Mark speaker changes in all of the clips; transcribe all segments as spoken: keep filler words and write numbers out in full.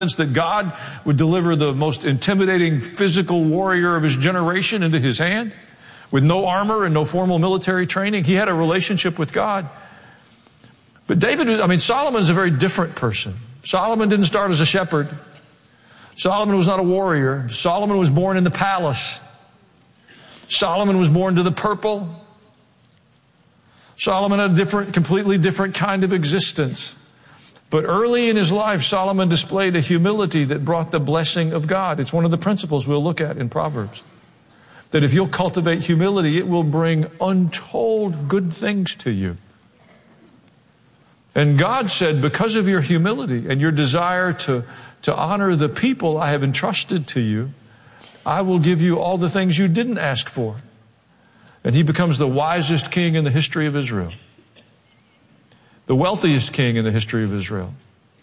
Speaker 1: that God would deliver the most intimidating physical warrior of his generation into his hand with no armor and no formal military training. He had a relationship with God. But David, I mean, Solomon's a very different person. Solomon didn't start as a shepherd. Solomon was not a warrior. Solomon was born in the palace. Solomon was born to the purple. Solomon had a different, completely different kind of existence. But early in his life, Solomon displayed a humility that brought the blessing of God. It's one of the principles we'll look at in Proverbs. That if you'll cultivate humility, it will bring untold good things to you. And God said, because of your humility and your desire to, to honor the people I have entrusted to you, I will give you all the things you didn't ask for. And he becomes the wisest king in the history of Israel. The wealthiest king in the history of Israel.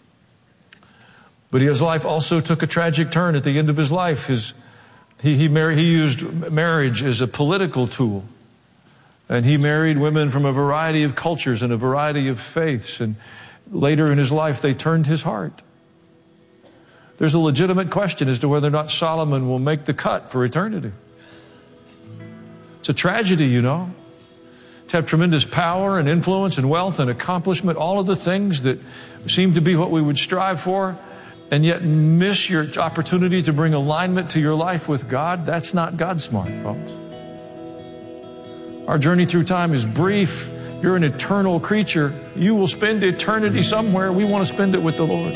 Speaker 1: But his life also took a tragic turn at the end of his life. His, he, he, married, he used marriage as a political tool. And he married women from a variety of cultures and a variety of faiths. And later in his life, they turned his heart. There's a legitimate question as to whether or not Solomon will make the cut for eternity. It's a tragedy, you know. To have tremendous power and influence and wealth and accomplishment, all of the things that seem to be what we would strive for, and yet miss your opportunity to bring alignment to your life with God. That's not God smart, folks. Our journey through time is brief. You're an eternal creature. You will spend eternity somewhere. We want to spend it with the Lord.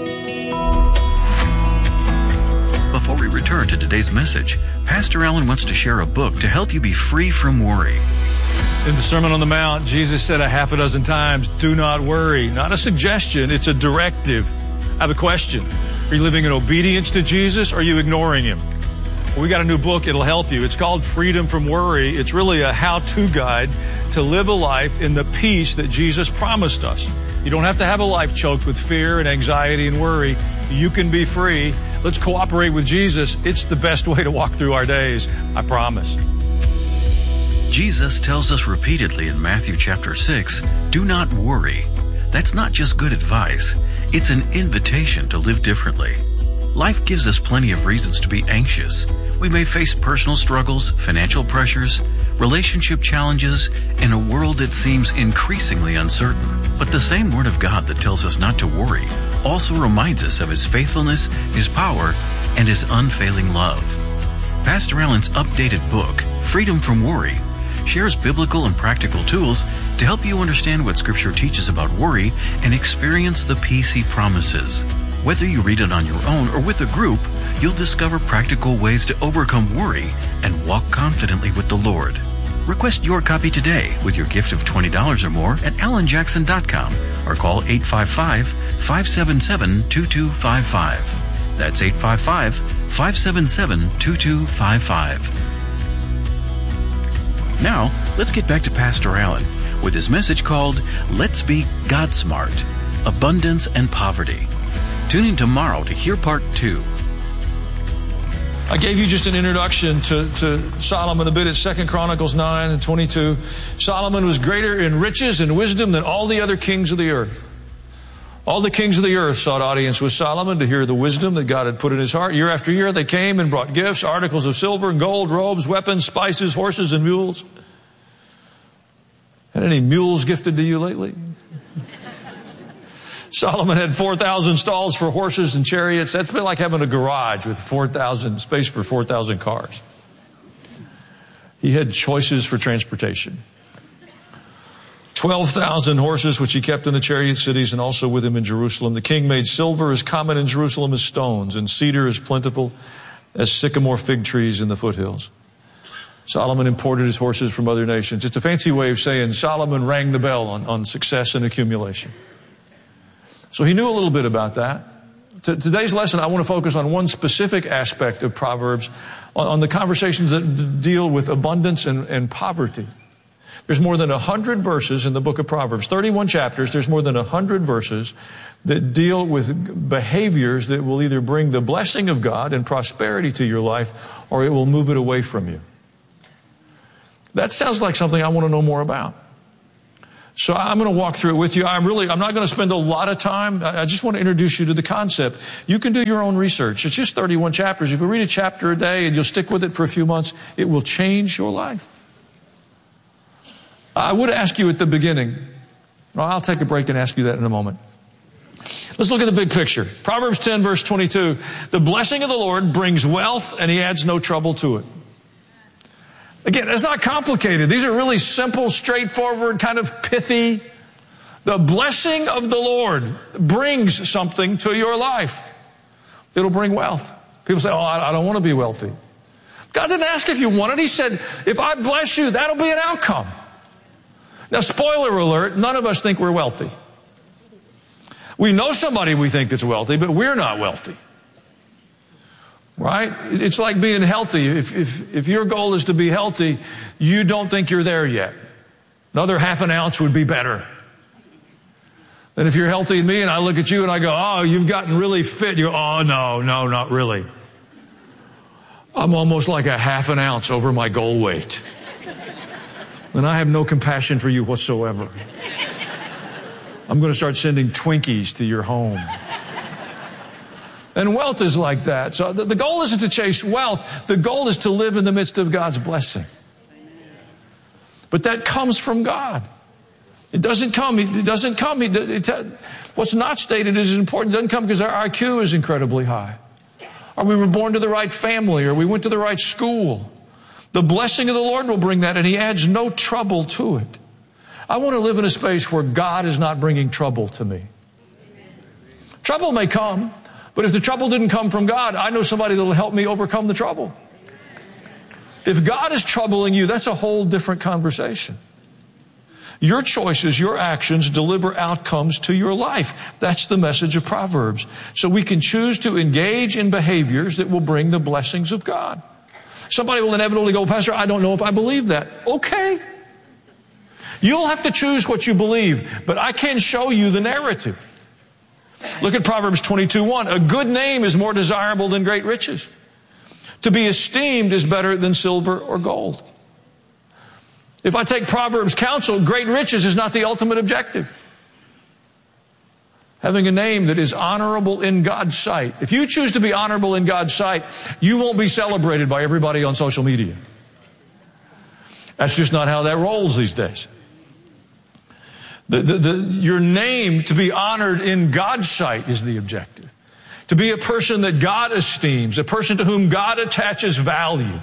Speaker 2: Before we return to today's message, Pastor Allen wants to share a book to help you be free from worry.
Speaker 1: In the Sermon on the Mount, Jesus said a half a dozen times, do not worry. Not a suggestion, it's a directive. I have a question. Are you living in obedience to Jesus or are you ignoring him? Well, we got a new book, it'll help you. It's called Freedom from Worry. It's really a how-to guide to live a life in the peace that Jesus promised us. You don't have to have a life choked with fear and anxiety and worry. You can be free. Let's cooperate with Jesus. It's the best way to walk through our days, I promise.
Speaker 2: Jesus tells us repeatedly in Matthew chapter six, do not worry. That's not just good advice. It's an invitation to live differently. Life gives us plenty of reasons to be anxious. We may face personal struggles, financial pressures, relationship challenges, and a world that seems increasingly uncertain. But the same Word of God that tells us not to worry also reminds us of His faithfulness, His power, and His unfailing love. Pastor Allen's updated book, Freedom from Worry, shares biblical and practical tools to help you understand what Scripture teaches about worry and experience the peace He promises. Whether you read it on your own or with a group, you'll discover practical ways to overcome worry and walk confidently with the Lord. Request your copy today with your gift of twenty dollars or more at alan jackson dot com or call eight five five, five seven seven, two two five five. That's eight five five, five seven seven, two two five five. Now, let's get back to Pastor Allen with his message called Let's Be God Smart, Abundance and Poverty. Tune in tomorrow to hear part two.
Speaker 1: I gave you just an introduction to, to Solomon a bit at Second Chronicles nine and twenty-two. Solomon was greater in riches and wisdom than all the other kings of the earth. All the kings of the earth sought audience with Solomon to hear the wisdom that God had put in his heart. Year after year, they came and brought gifts, articles of silver and gold, robes, weapons, spices, horses, and mules. Had any mules gifted to you lately? Solomon had four thousand stalls for horses and chariots. That's a bit like having a garage with four thousand space for four thousand cars. He had choices for transportation. twelve thousand horses, which he kept in the chariot cities and also with him in Jerusalem. The king made silver as common in Jerusalem as stones, and cedar as plentiful as sycamore fig trees in the foothills. Solomon imported his horses from other nations. It's a fancy way of saying Solomon rang the bell on, on success and accumulation. So he knew a little bit about that. T- today's lesson, I want to focus on one specific aspect of Proverbs, on, on the conversations that d- deal with abundance and, and poverty. There's more than one hundred verses in the book of Proverbs, thirty-one chapters. There's more than one hundred verses that deal with behaviors that will either bring the blessing of God and prosperity to your life, or it will move it away from you. That sounds like something I want to know more about. So I'm going to walk through it with you. I'm really, I'm not going to spend a lot of time. I just want to introduce you to the concept. You can do your own research. It's just thirty-one chapters. If you read a chapter a day and you'll stick with it for a few months, it will change your life. I would ask you at the beginning. Well, I'll take a break and ask you that in a moment. Let's look at the big picture. Proverbs ten, verse twenty-two. The blessing of the Lord brings wealth, and he adds no trouble to it. Again, it's not complicated. These are really simple, straightforward, kind of pithy. The blessing of the Lord brings something to your life. It'll bring wealth. People say, oh, I don't want to be wealthy. God didn't ask if you wanted. He said, if I bless you, that'll be an outcome. Now, spoiler alert, none of us think we're wealthy. We know somebody we think that's wealthy, but we're not wealthy. Right? It's like being healthy. If, if, if your goal is to be healthy, you don't think you're there yet. Another half an ounce would be better. And if you're healthy than me and I look at you and I go, oh, you've gotten really fit. You go, oh, no, no, not really. I'm almost like a half an ounce over my goal weight. And I have no compassion for you whatsoever. I'm going to start sending Twinkies to your home. And wealth is like that. So the, the goal isn't to chase wealth. The goal is to live in the midst of God's blessing. But that comes from God. It doesn't come. It doesn't come. It, it, it, what's not stated is important. It doesn't come because our I Q is incredibly high. Or we were born to the right family, or we went to the right school. The blessing of the Lord will bring that, and he adds no trouble to it. I want to live in a space where God is not bringing trouble to me. Trouble may come. But if the trouble didn't come from God, I know somebody that will help me overcome the trouble. If God is troubling you, that's a whole different conversation. Your choices, your actions deliver outcomes to your life. That's the message of Proverbs. So we can choose to engage in behaviors that will bring the blessings of God. Somebody will inevitably go, Pastor, I don't know if I believe that. Okay. You'll have to choose what you believe, but I can show you the narrative. Look at Proverbs twenty-two one. A good name is more desirable than great riches. To be esteemed is better than silver or gold. If I take Proverbs counsel, great riches is not the ultimate objective. Having a name that is honorable in God's sight. If you choose to be honorable in God's sight, you won't be celebrated by everybody on social media. That's just not how that rolls these days. The, the, the, your name to be honored in God's sight is the objective. To be a person that God esteems, a person to whom God attaches value.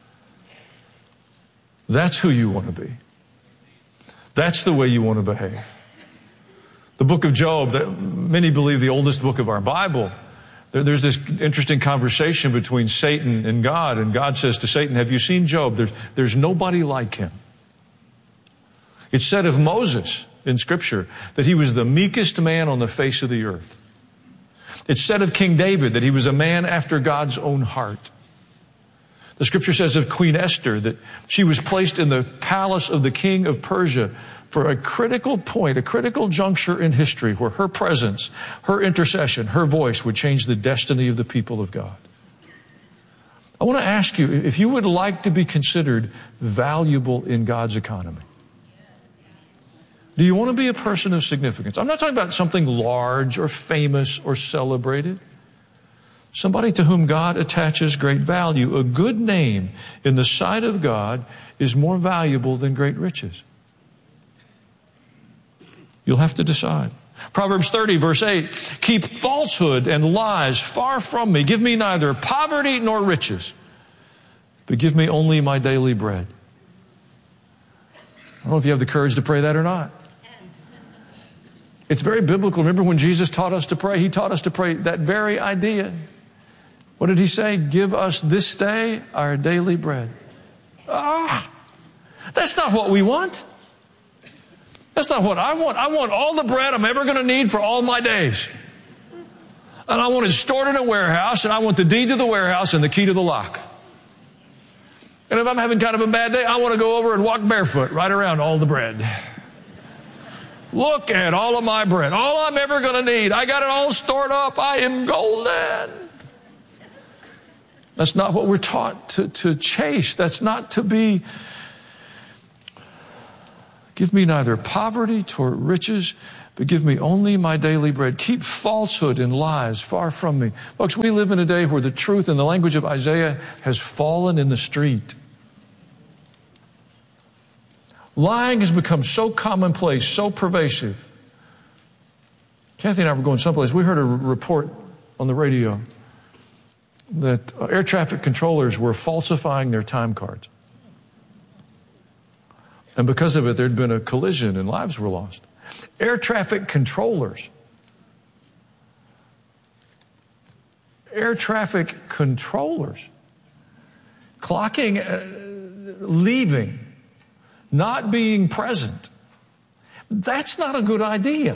Speaker 1: That's who you want to be. That's the way you want to behave. The book of Job, that many believe the oldest book of our Bible, there, there's this interesting conversation between Satan and God, and God says to Satan, have you seen Job? There's, there's nobody like him. It's said of Moses in Scripture that he was the meekest man on the face of the earth. It's said of King David that he was a man after God's own heart. The Scripture says of Queen Esther that she was placed in the palace of the king of Persia for a critical point, a critical juncture in history where her presence, her intercession, her voice would change the destiny of the people of God. I want to ask you if you would like to be considered valuable in God's economy. Do you want to be a person of significance? I'm not talking about something large or famous or celebrated. Somebody to whom God attaches great value. A good name in the sight of God is more valuable than great riches. You'll have to decide. Proverbs thirty, verse eight. Keep falsehood and lies far from me. Give me neither poverty nor riches, but give me only my daily bread. I don't know if you have the courage to pray that or not. It's very biblical. Remember when Jesus taught us to pray? He taught us to pray that very idea. What did he say? Give us this day our daily bread. Ah, that's not what we want. That's not what I want. I want all the bread I'm ever going to need for all my days. And I want it stored in a warehouse, and I want the deed to the warehouse and the key to the lock. And if I'm having kind of a bad day, I want to go over and walk barefoot right around all the bread. Look at all of my bread. All I'm ever going to need. I got it all stored up. I am golden. That's not what we're taught to, to chase. That's not to be Give me neither poverty nor riches, but give me only my daily bread. Keep falsehood and lies far from me. Folks, we live in a day where the truth in the language of Isaiah has fallen in the street. Lying has become so commonplace, so pervasive. Kathy and I were going someplace. We heard a report on the radio that air traffic controllers were falsifying their time cards. And because of it, there'd been a collision and lives were lost. Air traffic controllers. Air traffic controllers. Clocking, uh, leaving, not being present. That's not a good idea.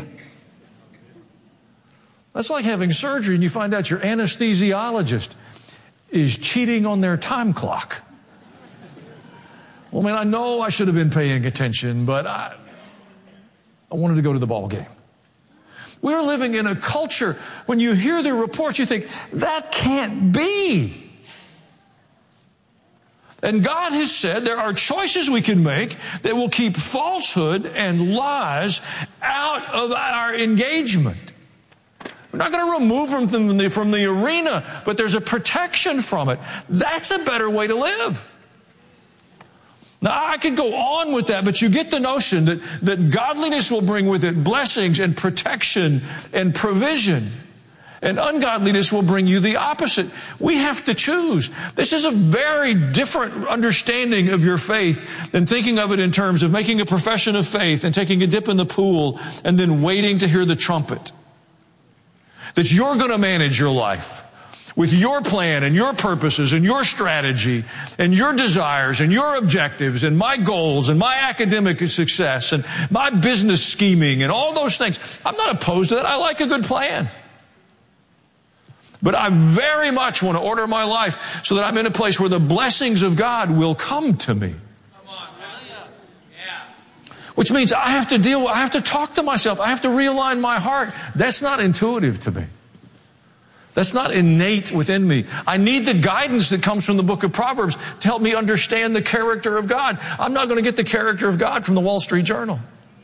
Speaker 1: That's like having surgery and you find out your anesthesiologist is cheating on their time clock. Well, man, I know I should have been paying attention, but I, I wanted to go to the ball game. We're living in a culture, when you hear the reports, you think, that can't be. And God has said there are choices we can make that will keep falsehood and lies out of our engagement. We're not going to remove them from the, from the arena, but there's a protection from it. That's a better way to live. Now, I could go on with that, but you get the notion that, that godliness will bring with it blessings and protection and provision. And ungodliness will bring you the opposite. We have to choose. This is a very different understanding of your faith than thinking of it in terms of making a profession of faith and taking a dip in the pool and then waiting to hear the trumpet. That you're going to manage your life with your plan and your purposes and your strategy and your desires and your objectives and my goals and my academic success and my business scheming and all those things. I'm not opposed to that. I like a good plan. But I very much want to order my life so that I'm in a place where the blessings of God will come to me. Which means I have to deal, I have to talk to myself. I have to realign my heart. That's not intuitive to me. That's not innate within me. I need the guidance that comes from the book of Proverbs to help me understand the character of God. I'm not going to get the character of God from the Wall Street Journal.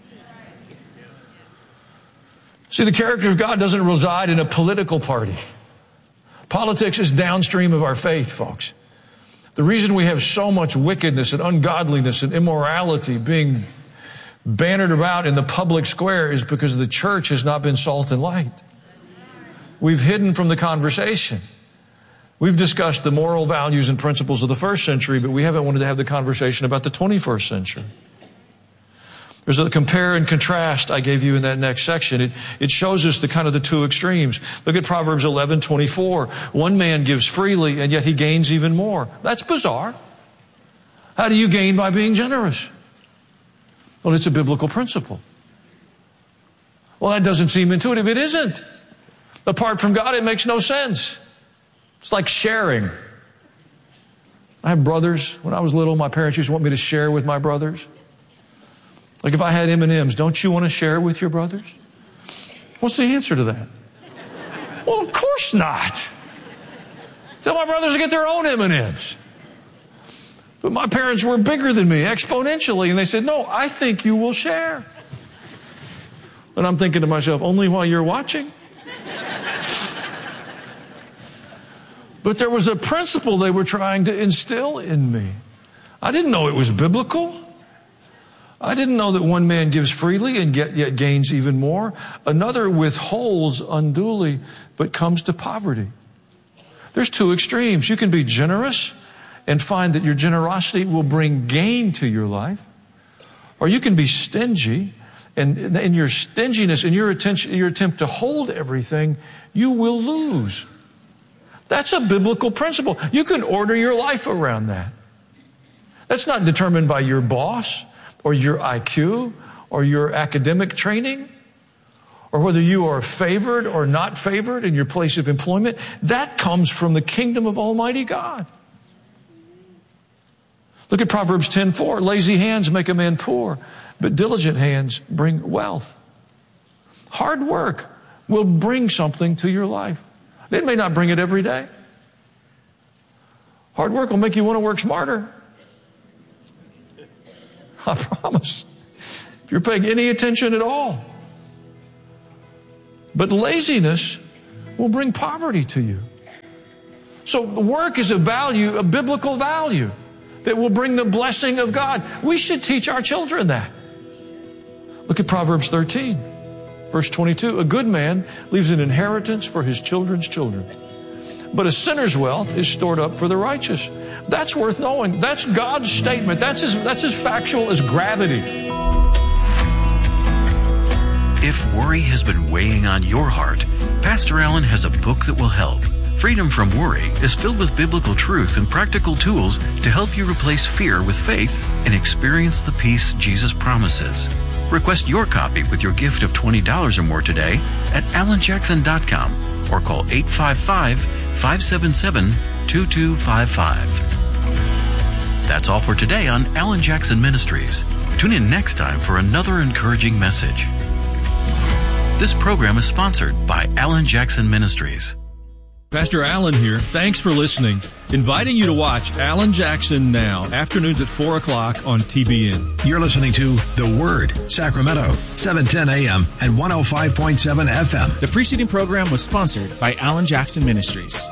Speaker 1: See, the character of God doesn't reside in a political party. Politics is downstream of our faith, folks. The reason we have so much wickedness and ungodliness and immorality being bannered about in the public square is because the church has not been salt and light. We've hidden from the conversation. We've discussed the moral values and principles of the first century, but we haven't wanted to have the conversation about the twenty-first century. There's a compare and contrast I gave you in that next section. It, it shows us the kind of the two extremes. Look at Proverbs eleven twenty-four. One man gives freely, and yet he gains even more. That's bizarre. How do you gain by being generous? Well, it's a biblical principle. Well, that doesn't seem intuitive. It isn't. Apart from God, it makes no sense. It's like sharing. I have brothers. When I was little, my parents used to want me to share with my brothers. Like if I had M and M's, don't you want to share with your brothers? What's the answer to that? Well, of course not. Tell my brothers to get their own M and M's. But my parents were bigger than me exponentially, and they said, no, I think you will share. And I'm thinking to myself, only while you're watching? But there was a principle they were trying to instill in me. I didn't know it was biblical. I didn't know that one man gives freely and get, yet gains even more. Another withholds unduly, but comes to poverty. There's two extremes. You can be generous and find that your generosity will bring gain to your life. Or you can be stingy, and in your stinginess, in your attention, your attempt to hold everything, you will lose. That's a biblical principle. You can order your life around that. That's not determined by your boss or your I Q or your academic training or whether you are favored or not favored in your place of employment. That comes from the kingdom of Almighty God. Look at Proverbs ten four. Lazy hands make a man poor, but diligent hands bring wealth. Hard work will bring something to your life. It may not bring it every day. Hard work will make you want to work smarter. I promise. if you're paying any attention at all. But laziness will bring poverty to you. So work is a value, a biblical value that will bring the blessing of God. We should teach our children that. Look at Proverbs thirteen, verse twenty-two. A good man leaves an inheritance for his children's children, but a sinner's wealth is stored up for the righteous. That's worth knowing. That's God's statement. That's as, that's as factual as gravity.
Speaker 2: If worry has been weighing on your heart, Pastor Allen has a book that will help. Freedom from Worry is filled with biblical truth and practical tools to help you replace fear with faith and experience the peace Jesus promises. Request your copy with your gift of twenty dollars or more today at alan jackson dot com or call eight five five, five seven seven, two two five five. That's all for today on Alan Jackson Ministries. Tune in next time for another encouraging message. This program is sponsored by Alan Jackson Ministries.
Speaker 1: Pastor Allen here. Thanks for listening. Inviting you to watch Alan Jackson Now, afternoons at four o'clock on T B N.
Speaker 3: You're listening to The Word, Sacramento, seven ten A M and one oh five point seven F M.
Speaker 4: The preceding program was sponsored by Alan Jackson Ministries.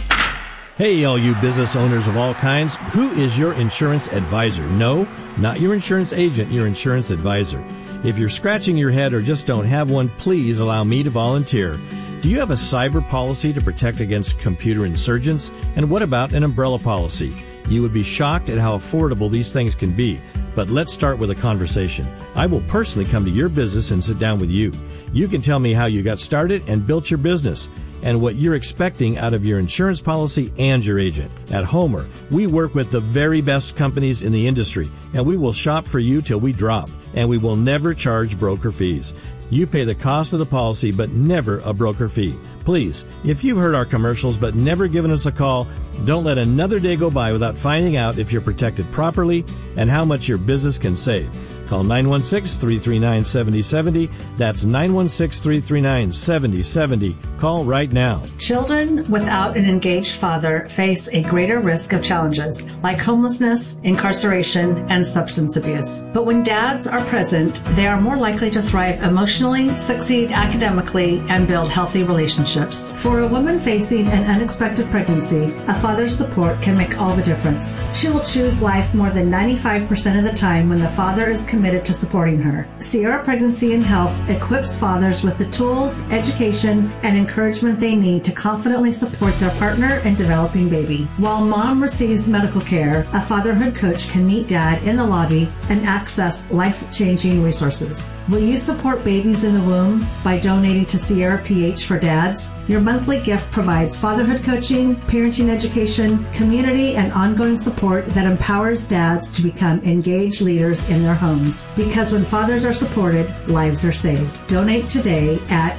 Speaker 5: Hey, all you business owners of all kinds, who is your insurance advisor? No, not your insurance agent, your insurance advisor. If you're scratching your head or just don't have one, please allow me to volunteer. Do you have a cyber policy to protect against computer insurgents? And what about an umbrella policy? You would be shocked at how affordable these things can be. But let's start with a conversation. I will personally come to your business and sit down with you. You can tell me how you got started and built your business, and what you're expecting out of your insurance policy and your agent. At Homer, we work with the very best companies in the industry, and we will shop for you till we drop, and we will never charge broker fees. You pay the cost of the policy, but never a broker fee. Please, if you've heard our commercials but never given us a call, don't let another day go by without finding out if you're protected properly and how much your business can save. Call nine one six, three three nine, seven oh seven oh. That's nine one six, three three nine, seven oh seven oh. Call right now.
Speaker 6: Children without an engaged father face a greater risk of challenges like homelessness, incarceration, and substance abuse. But when dads are present, they are more likely to thrive emotionally, succeed academically, and build healthy relationships. For a woman facing an unexpected pregnancy, a father's support can make all the difference. She will choose life more than ninety-five percent of the time when the father is committed to supporting her. Sierra Pregnancy and Health equips fathers with the tools, education, and encouragement they need to confidently support their partner in developing baby. While mom receives medical care, a fatherhood coach can meet dad in the lobby and access life-changing resources. Will you support babies in the womb by donating to Sierra P H for Dads? Your monthly gift provides fatherhood coaching, parenting education, community, and ongoing support that empowers dads to become engaged leaders in their homes. Because when fathers are supported, lives are saved. Donate today at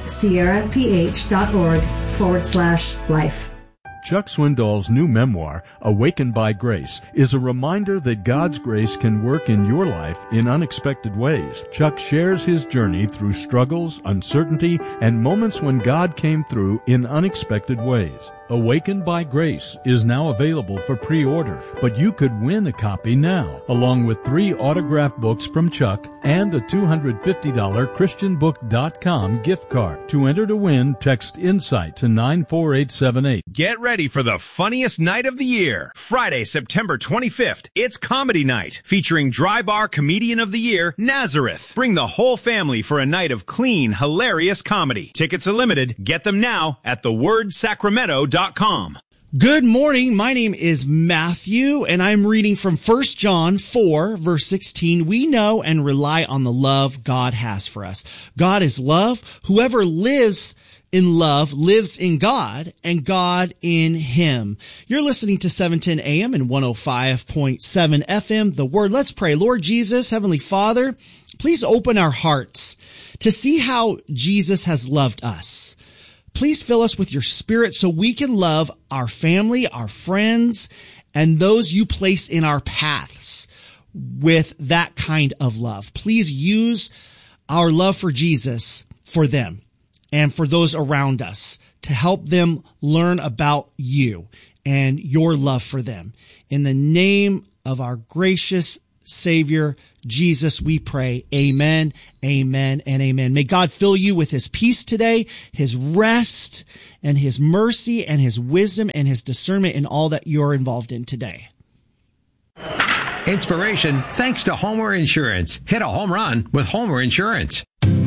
Speaker 6: sierraph.org forward slash life.
Speaker 7: Chuck Swindoll's new memoir, Awakened by Grace, is a reminder that God's grace can work in your life in unexpected ways. Chuck shares his journey through struggles, uncertainty, and moments when God came through in unexpected ways. Awakened by Grace is now available for pre-order, but you could win a copy now, along with three autographed books from Chuck and a two hundred fifty dollars christian book dot com gift card. To enter to win, text INSIGHT to nine four eight seven eight.
Speaker 8: Get ready for the funniest night of the year. Friday, September twenty-fifth, it's Comedy Night, featuring Dry Bar Comedian of the Year, Nazareth. Bring the whole family for a night of clean, hilarious comedy. Tickets are limited. Get them now at the word sacramento dot com.
Speaker 4: Good morning. My name is Matthew, and I'm reading from First John four, verse sixteen. We know and rely on the love God has for us. God is love. Whoever lives in love lives in God, and God in him. You're listening to seven ten A M and one oh five point seven F M, The Word. Let's pray. Lord Jesus, Heavenly Father, please open our hearts to see how Jesus has loved us. Please fill us with your Spirit so we can love our family, our friends, and those you place in our paths with that kind of love. Please use our love for Jesus for them and for those around us to help them learn about you and your love for them. In the name of our gracious Savior, Jesus, we pray. Amen, amen, and amen. May God fill you with his peace today, his rest, and his mercy, and his wisdom, and his discernment in all that you're involved in today.
Speaker 3: Inspiration thanks to Homer Insurance. Hit a home run with Homer Insurance.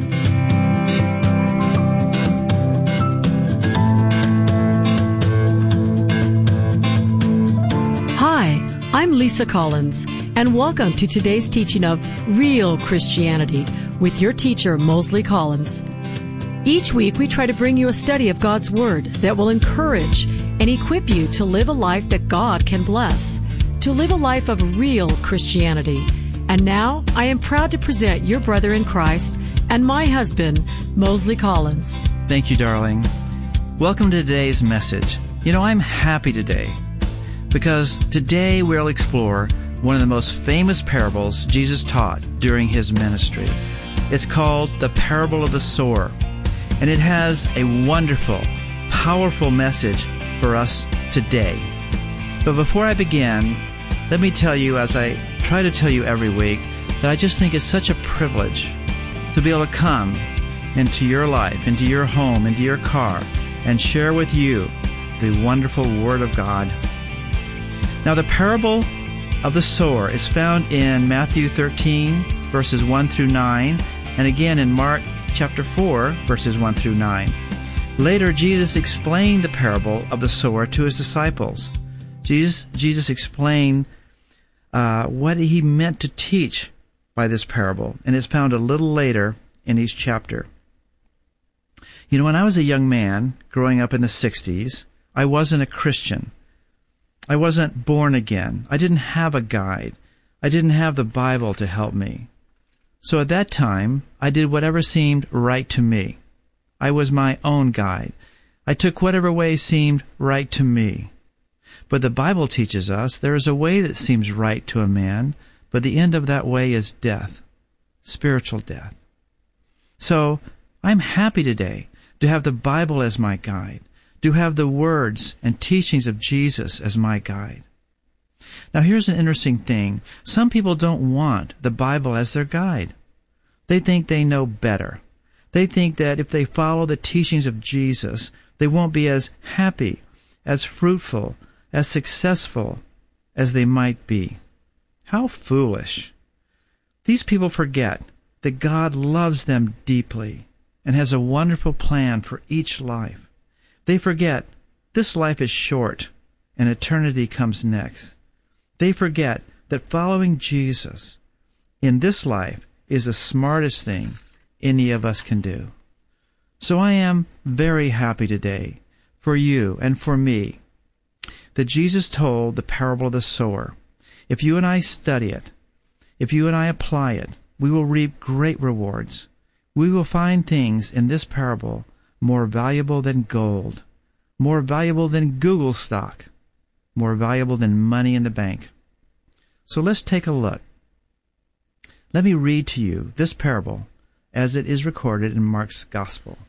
Speaker 9: Hi, I'm Lisa Collins, and welcome to today's teaching of Real Christianity with your teacher, Mosley Collins. Each week, we try to bring you a study of God's Word that will encourage and equip you to live a life that God can bless, to live a life of real Christianity. And now, I am proud to present your brother in Christ and my husband, Mosley Collins.
Speaker 10: Thank you, darling. Welcome to today's message. You know, I'm happy today because today we'll explore one of the most famous parables Jesus taught during his ministry. It's called the Parable of the Sower, and it has a wonderful, powerful message for us today. But before I begin, let me tell you, as I try to tell you every week, that I just think it's such a privilege to be able to come into your life, into your home, into your car, and share with you the wonderful Word of God. Now, the parable of the sower is found in Matthew thirteen, verses one through nine, and again in Mark chapter four, verses one through nine. Later, Jesus explained the parable of the sower to his disciples. Jesus, Jesus explained uh, what he meant to teach by this parable, and it's found a little later in each chapter. You know, when I was a young man growing up in the sixties, I wasn't a Christian. I wasn't born again. I didn't have a guide. I didn't have the Bible to help me. So at that time, I did whatever seemed right to me. I was my own guide. I took whatever way seemed right to me. But the Bible teaches us there is a way that seems right to a man, but the end of that way is death, spiritual death. So I'm happy today to have the Bible as my guide, to have the words and teachings of Jesus as my guide. Now here's an interesting thing. Some people don't want the Bible as their guide. They think they know better. They think that if they follow the teachings of Jesus, they won't be as happy, as fruitful, as successful as they might be. How foolish. These people forget that God loves them deeply and has a wonderful plan for each life. They forget this life is short and eternity comes next. They forget that following Jesus in this life is the smartest thing any of us can do. So I am very happy today for you and for me that Jesus told the parable of the sower. If you and I study it, if you and I apply it, we will reap great rewards. We will find things in this parable more valuable than gold, more valuable than Google stock, more valuable than money in the bank. So let's take a look. Let me read to you this parable as it is recorded in Mark's Gospel.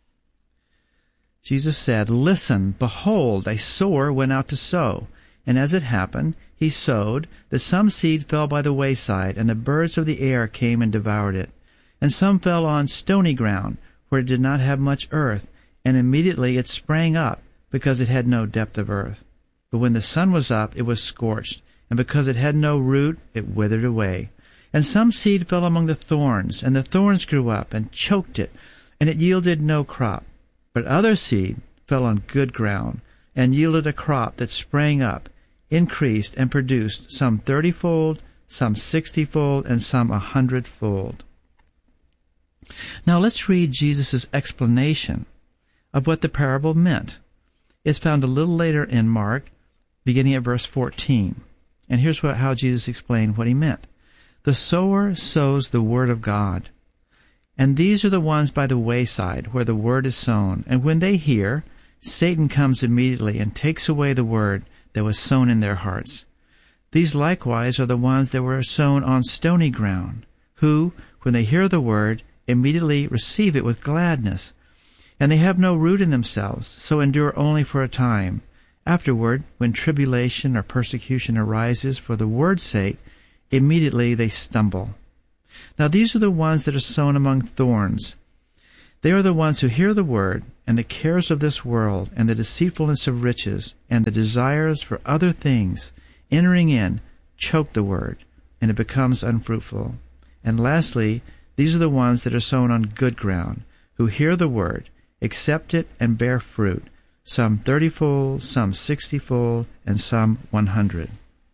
Speaker 10: Jesus said, "Listen, behold, a sower went out to sow, and as it happened, he sowed, that some seed fell by the wayside, and the birds of the air came and devoured it. And some fell on stony ground, where it did not have much earth, and immediately it sprang up, because it had no depth of earth. But when the sun was up, it was scorched, and because it had no root, it withered away. And some seed fell among the thorns, and the thorns grew up and choked it, and it yielded no crop. But other seed fell on good ground, and yielded a crop that sprang up, increased, and produced some thirtyfold, some sixtyfold, and some a hundredfold." Now let's read Jesus' explanation of what the parable meant. It's found a little later in Mark, beginning at verse fourteen. And here's what, how Jesus explained what he meant. "The sower sows the word of God. And these are the ones by the wayside where the word is sown. And when they hear, Satan comes immediately and takes away the word that was sown in their hearts. These likewise are the ones that were sown on stony ground, who, when they hear the word, immediately receive it with gladness. And they have no root in themselves, so endure only for a time. Afterward, when tribulation or persecution arises for the word's sake, immediately they stumble. Now these are the ones that are sown among thorns. They are the ones who hear the word, and the cares of this world, and the deceitfulness of riches, and the desires for other things, entering in, choke the word, and it becomes unfruitful. And lastly, these are the ones that are sown on good ground, who hear the word, accept it, and bear fruit, some thirty-fold, some sixty-fold, and some one hundred.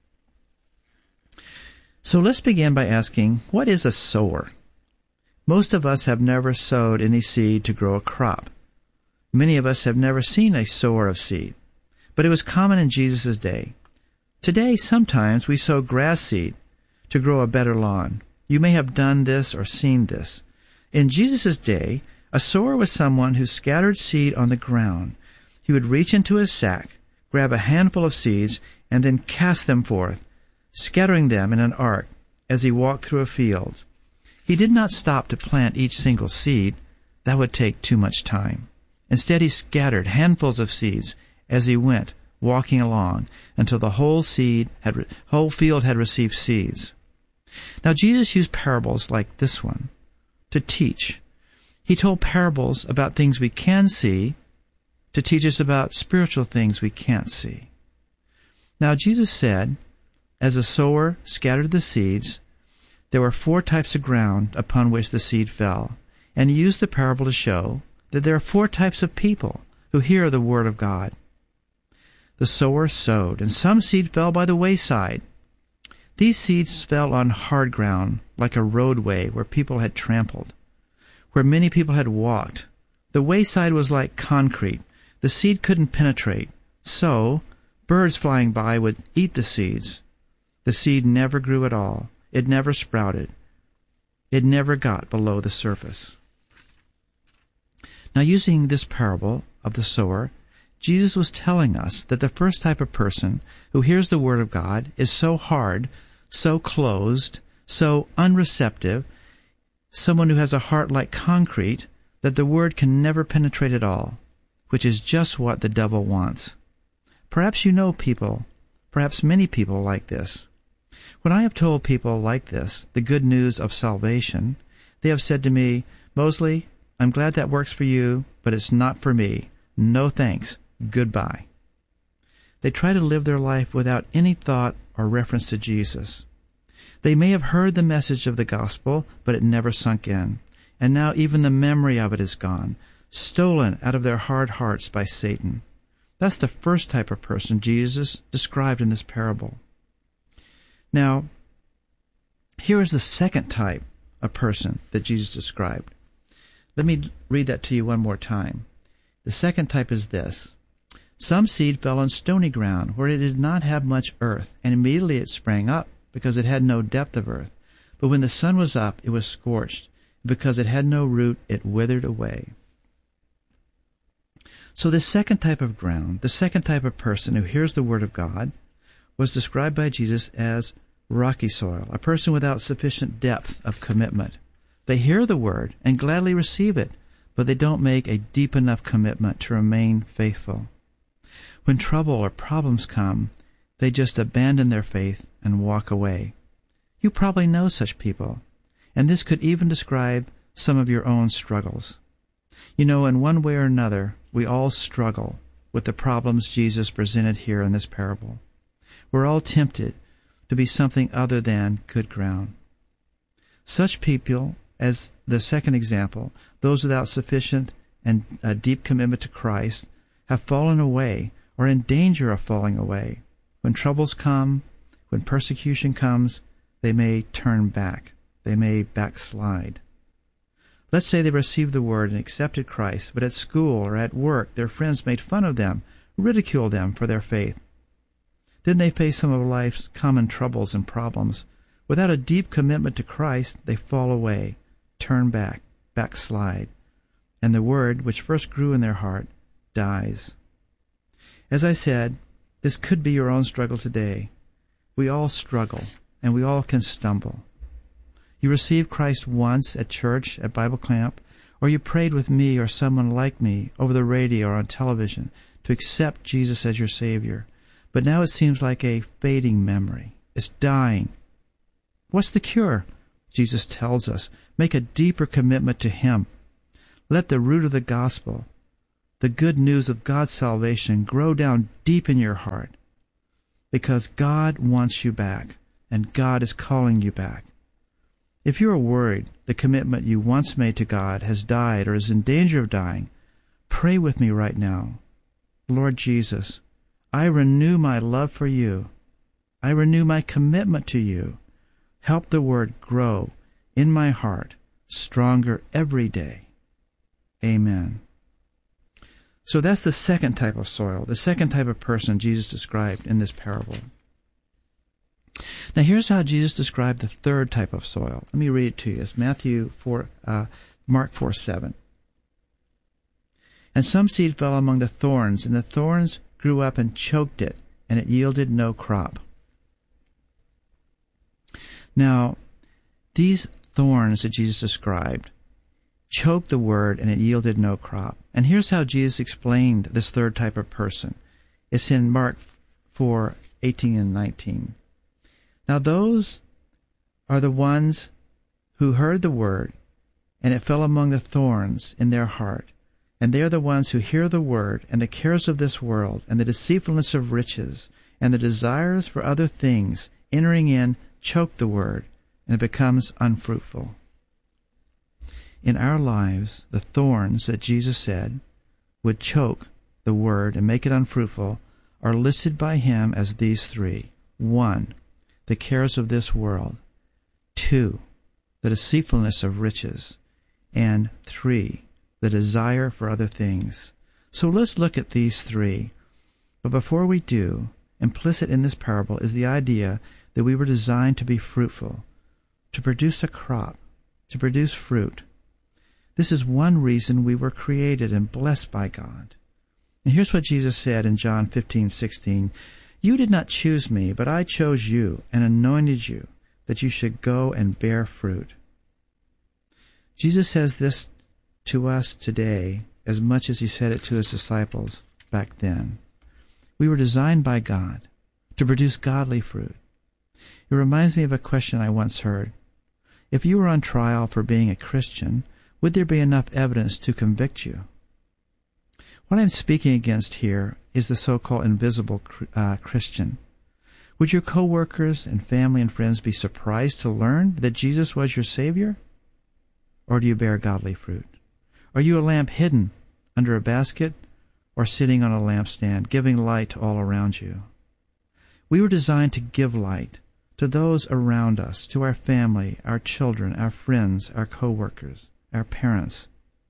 Speaker 10: So let's begin by asking, what is a sower? Most of us have never sowed any seed to grow a crop. Many of us have never seen a sower of seed, but it was common in Jesus' day. Today, sometimes we sow grass seed to grow a better lawn. You may have done this or seen this. In Jesus' day, a sower was someone who scattered seed on the ground. He would reach into his sack, grab a handful of seeds, and then cast them forth, scattering them in an arc as he walked through a field. He did not stop to plant each single seed. That would take too much time. Instead, he scattered handfuls of seeds as he went, walking along, until the whole seed had, whole field had received seeds. Now, Jesus used parables like this one to teach. He told parables about things we can see to teach us about spiritual things we can't see. Now, Jesus said, as the sower scattered the seeds, there were four types of ground upon which the seed fell, and he used the parable to show that there are four types of people who hear the word of God. The sower sowed, and some seed fell by the wayside. These seeds fell on hard ground, like a roadway where people had trampled, where many people had walked. The wayside was like concrete. The seed couldn't penetrate, so birds flying by would eat the seeds. The seed never grew at all. It never sprouted. It never got below the surface. Now, using this parable of the sower, Jesus was telling us that the first type of person who hears the word of God is so hard, so closed, so unreceptive, someone who has a heart like concrete, that the word can never penetrate at all, which is just what the devil wants. Perhaps you know people, perhaps many people like this. When I have told people like this the good news of salvation, they have said to me, "Mosley, I'm glad that works for you, but it's not for me. No thanks. Goodbye." They try to live their life without any thought or reference to Jesus. They may have heard the message of the gospel, but it never sunk in. And now even the memory of it is gone, stolen out of their hard hearts by Satan. That's the first type of person Jesus described in this parable. Now, here is the second type of person that Jesus described. Let me read that to you one more time. The second type is this. Some seed fell on stony ground, where it did not have much earth, and immediately it sprang up, because it had no depth of earth. But when the sun was up, it was scorched. Because it had no root, it withered away. So this second type of ground, the second type of person who hears the word of God, was described by Jesus as rocky soil, a person without sufficient depth of commitment. They hear the word and gladly receive it, but they don't make a deep enough commitment to remain faithful. When trouble or problems come, they just abandon their faith and walk away. You probably know such people, and this could even describe some of your own struggles. You know, in one way or another, we all struggle with the problems Jesus presented here in this parable. We're all tempted to be something other than good ground. Such people, as the second example, those without sufficient and uh, deep commitment to Christ, have fallen away or in danger of falling away. When troubles come, when persecution comes, they may turn back. They may backslide. Let's say they received the word and accepted Christ, but at school or at work, their friends made fun of them, ridiculed them for their faith. Then they face some of life's common troubles and problems. Without a deep commitment to Christ, they fall away, turn back, backslide, and the word which first grew in their heart dies. As I said, this could be your own struggle today. We all struggle, and we all can stumble. You received Christ once at church, at Bible camp, or you prayed with me or someone like me over the radio or on television to accept Jesus as your Savior. But now it seems like a fading memory. It's dying. What's the cure? Jesus tells us, make a deeper commitment to Him. Let the root of the gospel, the good news of God's salvation, grow down deep in your heart, because God wants you back, and God is calling you back. If you are worried the commitment you once made to God has died or is in danger of dying, pray with me right now. Lord Jesus, I renew my love for you. I renew my commitment to you. Help the word grow in my heart stronger every day. Amen. So that's the second type of soil, the second type of person Jesus described in this parable. Now here's how Jesus described the third type of soil. Let me read it to you. It's Matthew four, uh, Mark four seven. And some seed fell among the thorns, and the thorns grew up and choked it, and it yielded no crop. Now, these thorns that Jesus described choked the word, and it yielded no crop. And here's how Jesus explained this third type of person. It's in Mark four eighteen and nineteen. Now those are the ones who heard the word, and it fell among the thorns in their heart. And they are the ones who hear the word, and the cares of this world, and the deceitfulness of riches, and the desires for other things, entering in, choke the word, and it becomes unfruitful. In our lives, the thorns that Jesus said would choke the word and make it unfruitful are listed by Him as these three. One, the cares of this world. Two, the deceitfulness of riches. And three, the desire for other things. So let's look at these three. But before we do, implicit in this parable is the idea that we were designed to be fruitful, to produce a crop, to produce fruit. This is one reason we were created and blessed by God. And here's what Jesus said in John fifteen sixteen. You did not choose me, but I chose you and anointed you that you should go and bear fruit. Jesus says this to us today as much as He said it to His disciples back then. We were designed by God to produce godly fruit. It reminds me of a question I once heard. If you were on trial for being a Christian, would there be enough evidence to convict you? What I'm speaking against here is the so-called invisible uh, Christian. Would your co-workers and family and friends be surprised to learn that Jesus was your Savior? Or do you bear godly fruit? Are you a lamp hidden under a basket or sitting on a lampstand, giving light to all around you? We were designed to give light to those around us, to our family, our children, our friends, our co-workers, our parents.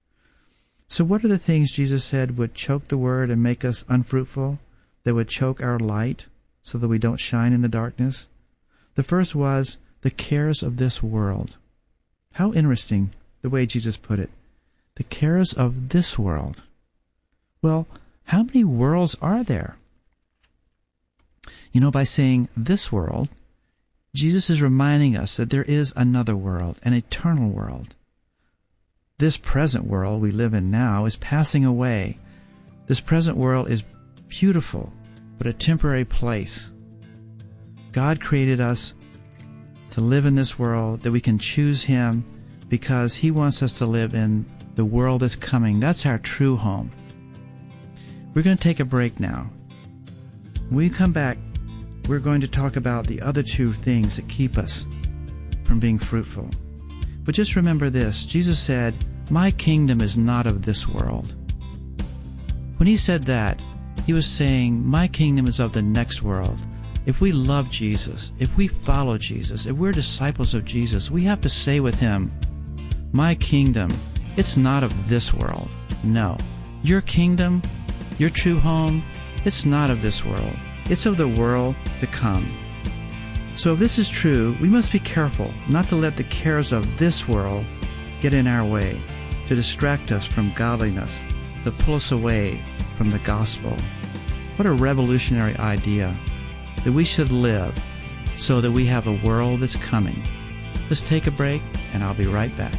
Speaker 10: So what are the things Jesus said would choke the word and make us unfruitful, that would choke our light so that we don't shine in the darkness? The first was the cares of this world. How interesting the way Jesus put it. The cares of this world. Well, how many worlds are there? You know, by saying this world, Jesus is reminding us that there is another world, an eternal world. This present world we live in now is passing away. This present world is beautiful, but a temporary place. God created us to live in this world, that we can choose Him because He wants us to live in the world that's coming. That's our true home. We're going to take a break now. When we come back, we're going to talk about the other two things that keep us from being fruitful. But just remember this. Jesus said, my kingdom is not of this world. When He said that, He was saying, my kingdom is of the next world. If we love Jesus, if we follow Jesus, if we're disciples of Jesus, we have to say with Him, my kingdom, it's not of this world. No. Your kingdom, your true home, it's not of this world. It's of the world to come. So if this is true, we must be careful not to let the cares of this world get in our way, to distract us from godliness, to pull us away from the gospel. What a revolutionary idea, that we should live so that we have a world that's coming. Let's take a break, and I'll be right back.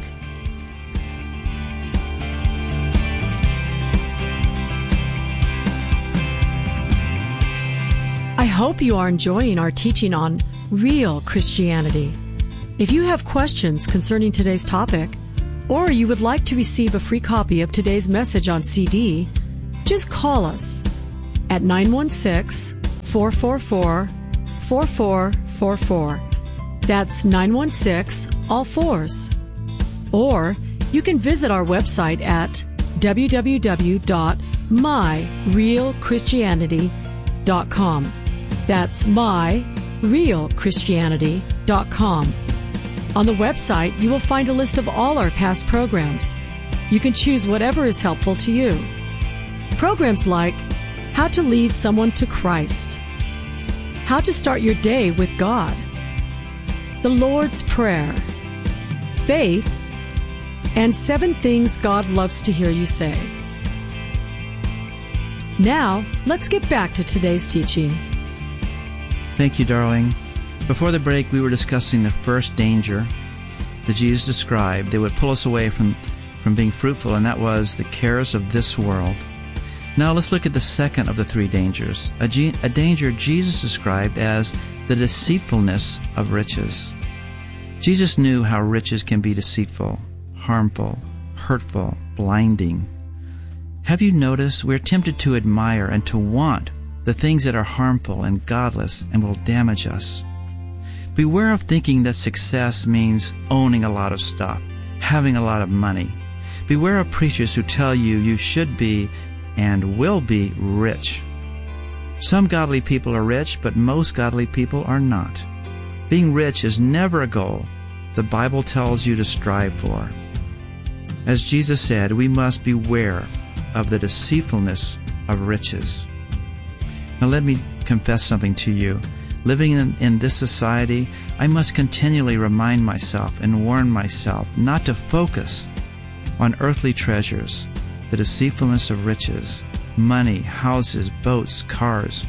Speaker 9: I hope you are enjoying our teaching on real Christianity. If you have questions concerning today's topic, or you would like to receive a free copy of today's message on C D, just call us at nine one six, four four four, four four four four. That's nine one six, all fours. Or you can visit our website at w w w dot my real christianity dot com. That's my real christianity dot com. On the website, you will find a list of all our past programs. You can choose whatever is helpful to you. Programs like How to Lead Someone to Christ, How to Start Your Day with God, The Lord's Prayer, Faith, and Seven Things God Loves to Hear You Say. Now, let's get back to today's teaching.
Speaker 10: Thank you, darling. Before the break, we were discussing the first danger that Jesus described that would pull us away from, from being fruitful, and that was the cares of this world. Now let's look at the second of the three dangers, a, G- a danger Jesus described as the deceitfulness of riches. Jesus knew how riches can be deceitful, harmful, hurtful, blinding. Have you noticed we're tempted to admire and to want the things that are harmful and godless and will damage us? Beware of thinking that success means owning a lot of stuff, having a lot of money. Beware of preachers who tell you you should be and will be rich. Some godly people are rich, but most godly people are not. Being rich is never a goal the Bible tells you to strive for. As Jesus said, we must beware of the deceitfulness of riches. Now let me confess something to you. Living in, in this society, I must continually remind myself and warn myself not to focus on earthly treasures, the deceitfulness of riches, money, houses, boats, cars.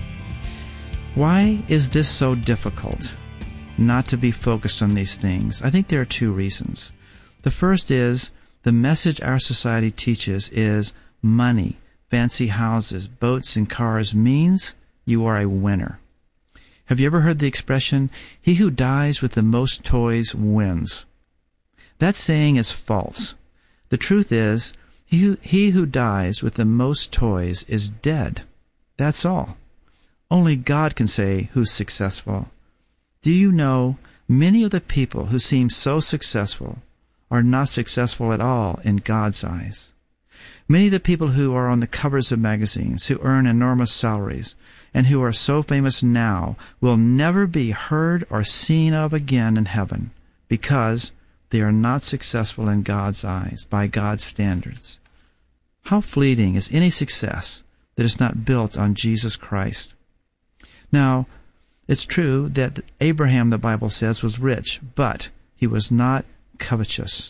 Speaker 10: Why is this so difficult, not to be focused on these things? I think there are two reasons. The first is the message our society teaches is money, fancy houses, boats, and cars means you are a winner. Have you ever heard the expression, he who dies with the most toys wins? That saying is false. The truth is, he who, he who dies with the most toys is dead. That's all. Only God can say who's successful. Do you know many of the people who seem so successful are not successful at all in God's eyes? Many of the people who are on the covers of magazines, who earn enormous salaries, and who are so famous now will never be heard or seen of again in heaven because they are not successful in God's eyes, by God's standards. How fleeting is any success that is not built on Jesus Christ? Now, it's true that Abraham, the Bible says, was rich, but he was not covetous.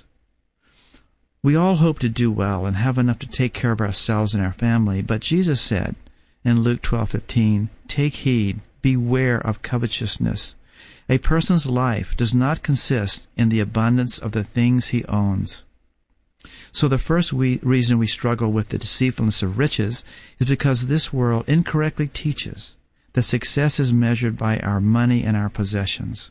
Speaker 10: We all hope to do well and have enough to take care of ourselves and our family, but Jesus said in Luke twelve fifteen, "Take heed, beware of covetousness. A person's life does not consist in the abundance of the things he owns." So the first we, reason we struggle with the deceitfulness of riches is because this world incorrectly teaches that success is measured by our money and our possessions.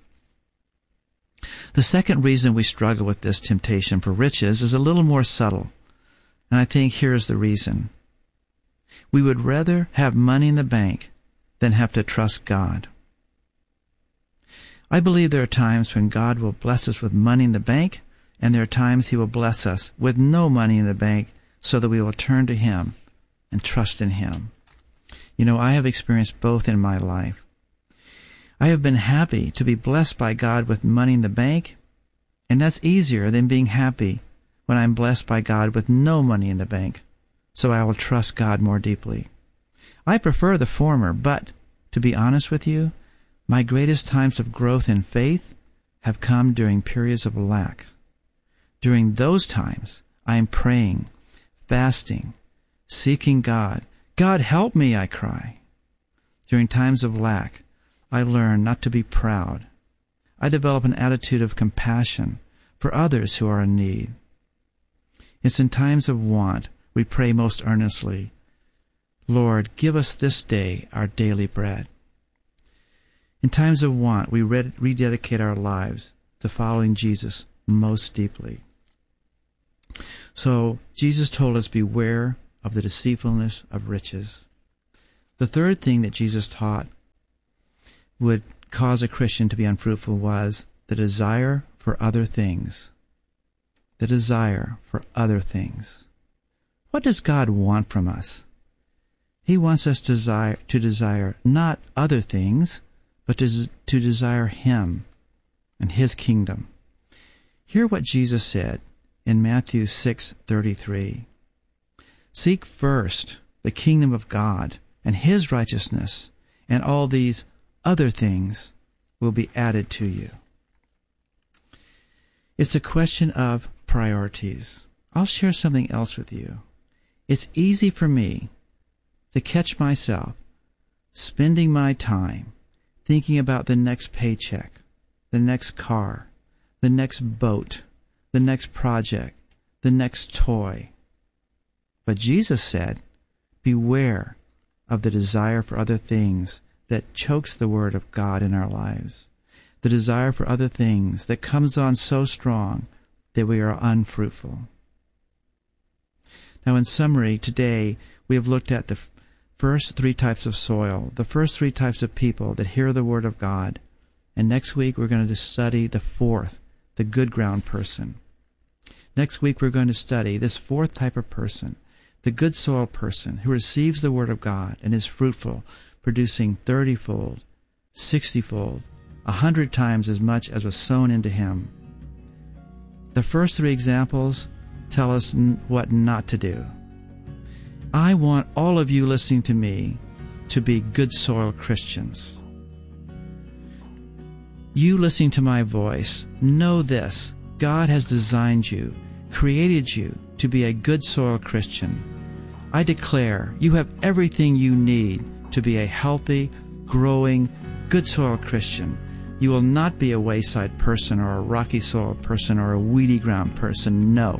Speaker 10: The second reason we struggle with this temptation for riches is a little more subtle, and I think here is the reason. We would rather have money in the bank than have to trust God. I believe there are times when God will bless us with money in the bank, and there are times He will bless us with no money in the bank so that we will turn to Him and trust in Him. You know, I have experienced both in my life. I have been happy to be blessed by God with money in the bank, and that's easier than being happy when I'm blessed by God with no money in the bank, so I will trust God more deeply. I prefer the former, but to be honest with you, my greatest times of growth in faith have come during periods of lack. During those times, I am praying, fasting, seeking God. God, help me, I cry. During times of lack, I learn not to be proud. I develop an attitude of compassion for others who are in need. It's in times of want we pray most earnestly, Lord, give us this day our daily bread. In times of want, we red- rededicate our lives to following Jesus most deeply. So Jesus told us, beware of the deceitfulness of riches. The third thing that Jesus taught would cause a Christian to be unfruitful was the desire for other things. The desire for other things. What does God want from us? He wants us to desire, to desire not other things, but to, to desire Him and His kingdom. Hear what Jesus said in Matthew six thirty-three. Seek first the kingdom of God and His righteousness, and all these other things will be added to you. It's a question of priorities. I'll share something else with you. It's easy for me to catch myself spending my time thinking about the next paycheck, the next car, the next boat, the next project, the next toy. But Jesus said, beware of the desire for other things that chokes the word of God in our lives. The desire for other things that comes on so strong that we are unfruitful. Now, in summary, today we have looked at the first three types of soil, the first three types of people that hear the word of God. And next week we're going to study the fourth, the good ground person. Next week we're going to study this fourth type of person, the good soil person who receives the word of God and is fruitful, producing thirty-fold, sixty-fold, a hundred times as much as was sown into him. The first three examples tell us n- what not to do. I want all of you listening to me to be good soil Christians. You listening to my voice, know this: God has designed you, created you to be a good soil Christian. I declare you have everything you need to be a healthy, growing, good soil Christian. You will not be a wayside person or a rocky soil person or a weedy ground person. No.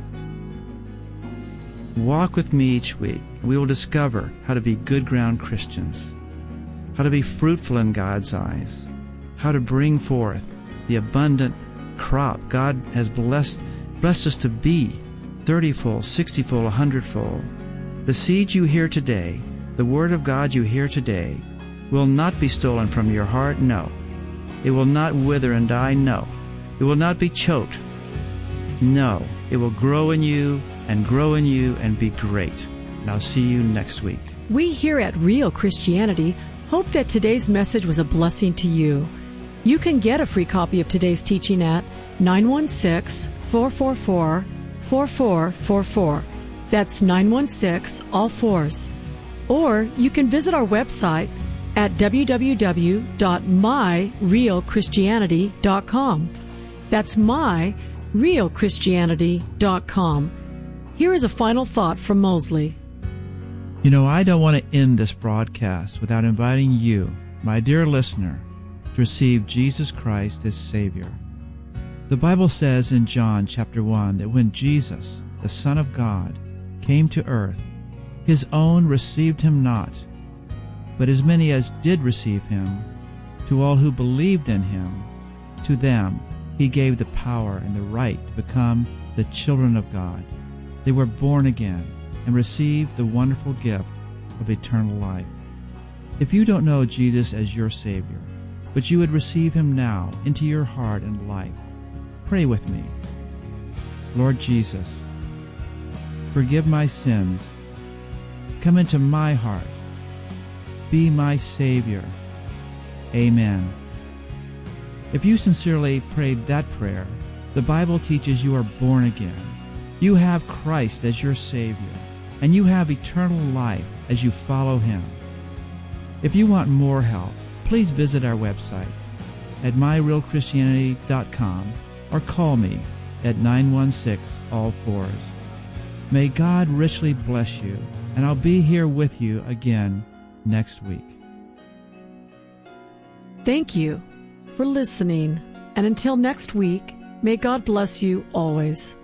Speaker 10: Walk with me each week, and we will discover how to be good ground Christians, how to be fruitful in God's eyes, how to bring forth the abundant crop God has blessed, blessed us to be, thirty-fold, sixty-fold, a hundred-fold. The seed you hear today, the word of God you hear today, will not be stolen from your heart, no. It will not wither and die, no. It will not be choked, no. It will grow in you and grow in you and be great. And I'll see you next week.
Speaker 9: We here at Real Christianity hope that today's message was a blessing to you. You can get a free copy of today's teaching at nine one six, four four four, four four four four. That's nine one six, all fours. Or you can visit our website at w w w dot my real christianity dot com. That's my real christianity dot com. Here is a final thought from Mosley.
Speaker 10: You know, I don't want to end this broadcast without inviting you, my dear listener, to receive Jesus Christ as Savior. The Bible says in John chapter one that when Jesus, the Son of God, came to earth, his own received him not, but as many as did receive him, to all who believed in him, to them he gave the power and the right to become the children of God. They were born again and received the wonderful gift of eternal life. If you don't know Jesus as your Savior, but you would receive him now into your heart and life, pray with me. Lord Jesus, forgive my sins. Come into my heart. Be my Savior. Amen. If you sincerely prayed that prayer, the Bible teaches you are born again. You have Christ as your Savior, and you have eternal life as you follow him. If you want more help, please visit our website at my real christianity dot com or call me at nine one six, all fours. May God richly bless you, and I'll be here with you again next week.
Speaker 9: Thank you for listening, and until next week, may God bless you always.